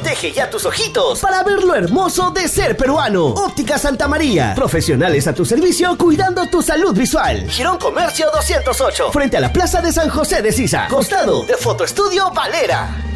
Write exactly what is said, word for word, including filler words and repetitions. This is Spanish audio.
Protege ya tus ojitos para ver lo hermoso de ser peruano. Óptica Santa María. Profesionales a tu servicio cuidando tu salud visual. Girón Comercio doscientos ocho. Frente a la Plaza de San José de Sisa. Costado de Fotoestudio Valera.